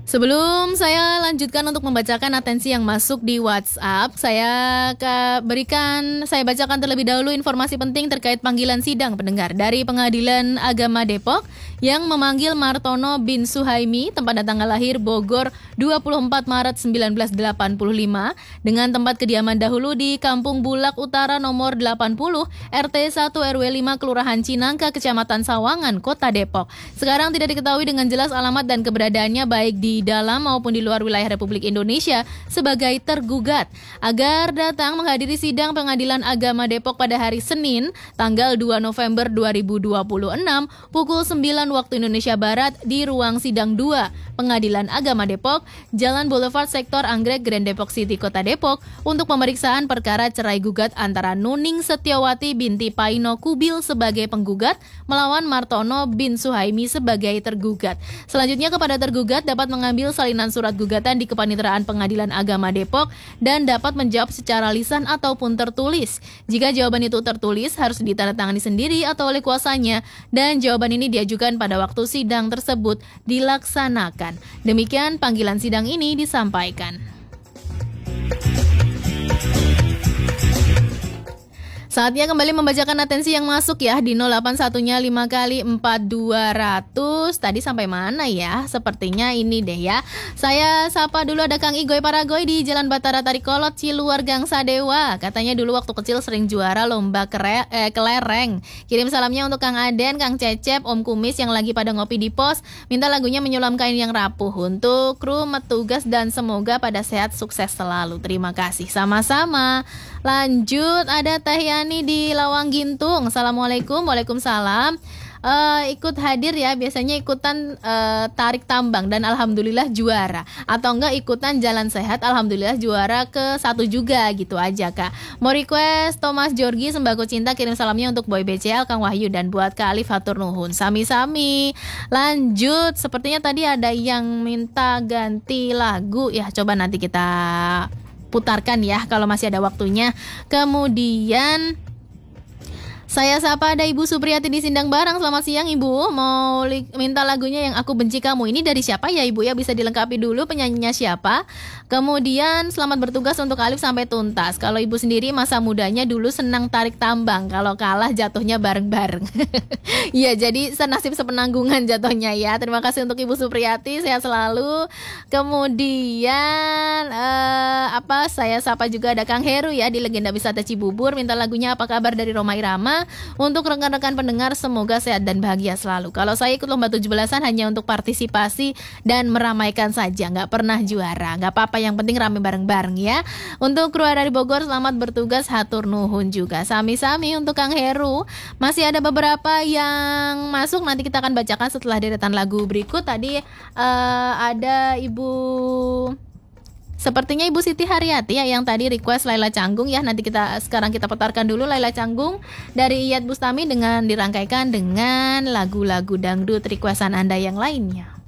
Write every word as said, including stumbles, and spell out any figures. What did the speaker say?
Sebelum saya lanjutkan untuk membacakan atensi yang masuk di WhatsApp, saya ke- berikan, saya bacakan terlebih dahulu informasi penting terkait panggilan sidang pendengar dari Pengadilan Agama Depok yang memanggil Martono bin Suhaimi, tempat dan tanggal lahir Bogor dua puluh empat Maret seribu sembilan ratus delapan puluh lima, dengan tempat kediaman dahulu di Kampung Bulak Utara nomor delapan puluh, R T satu R W lima, Kelurahan Cinangka, Kecamatan Sawangan, Kota Depok. Sekarang tidak diketahui dengan jelas alamat dan keberadaannya baik di dalam maupun di luar wilayah Republik Indonesia sebagai tergugat, agar datang menghadiri sidang Pengadilan Agama Depok pada hari Senin tanggal dua November dua ribu dua puluh enam pukul sembilan waktu Indonesia Barat di ruang sidang dua Pengadilan Agama Depok, Jalan Boulevard Sektor Anggrek, Grand Depok City, Kota Depok, untuk pemeriksaan perkara cerai gugat antara Nuning Setiawati binti Paino Kubil sebagai penggugat melawan Martono bin Suhaimi sebagai tergugat. Selanjutnya kepada tergugat dapat mengambil salinan surat gugatan di Kepanitraan Pengadilan Agama Depok dan dapat menjawab secara lisan ataupun tertulis. Jika jawaban itu tertulis, harus ditandatangani sendiri atau oleh kuasanya, dan jawaban ini diajukan pada waktu sidang tersebut dilaksanakan. Demikian panggilan sidang ini disampaikan. Saatnya kembali membacakan atensi yang masuk ya di nol delapan satunya lima kali empat dua ratus. Tadi sampai mana ya? Sepertinya ini deh ya. Saya sapa dulu, ada Kang Igoy Paragoy di Jalan Batara Tarikolot, Ciluar, Gang Sadewa. Katanya dulu waktu kecil sering juara lomba kere, eh, kelereng. Kirim salamnya untuk Kang Aden, Kang Cecep, Om Kumis yang lagi pada ngopi di pos. Minta lagunya Menyulam Kain yang Rapuh untuk kru petugas dan semoga pada sehat sukses selalu. Terima kasih. Sama-sama. Lanjut, ada Teh Yani di Lawang Gintung. Assalamualaikum. Waalaikumsalam. Uh, ikut hadir ya, biasanya ikutan uh, tarik tambang dan alhamdulillah juara, atau enggak ikutan jalan sehat, alhamdulillah juara ke satu juga, gitu aja Kak. Mau request Thomas Georgi Sembako Cinta, kirim salamnya untuk Boy B C L, Kang Wahyu, dan buat Kak Alif hatur nuhun. Sami-sami. Lanjut, sepertinya tadi ada yang minta ganti lagu ya, coba nanti kita putarkan ya kalau masih ada waktunya. Kemudian saya sapa ada Ibu Supriyati di Sindang Barang. Selamat siang Ibu, mau li- minta lagunya Yang Aku Benci Kamu. Ini dari siapa ya Ibu ya, bisa dilengkapi dulu penyanyinya siapa. Kemudian selamat bertugas untuk Alif sampai tuntas. Kalau Ibu sendiri masa mudanya dulu senang tarik tambang, kalau kalah jatuhnya bareng-bareng. Iya, jadi senasib sepenanggungan jatuhnya ya. Terima kasih untuk Ibu Supriyati, sehat selalu. Kemudian eh, apa saya sapa juga ada Kang Heru ya di Legenda Wisata Cibubur, minta lagunya Apa Kabar dari Roma Irama. Untuk rekan-rekan pendengar semoga sehat dan bahagia selalu. Kalau saya ikut lomba tujuh belasan hanya untuk partisipasi dan meramaikan saja, nggak pernah juara. Nggak apa-apa, yang penting rame bareng-bareng ya. Untuk kru dari Bogor selamat bertugas, hatur nuhun juga. Sami-sami untuk Kang Heru. Masih ada beberapa yang masuk, nanti kita akan bacakan setelah deretan lagu berikut. Tadi uh, ada Ibu, sepertinya Ibu Siti Haryati ya yang tadi request Laila Canggung ya. Nanti kita sekarang kita putarkan dulu Laila Canggung dari Iyad Bustami dengan dirangkaikan dengan lagu-lagu dangdut requestan Anda yang lainnya.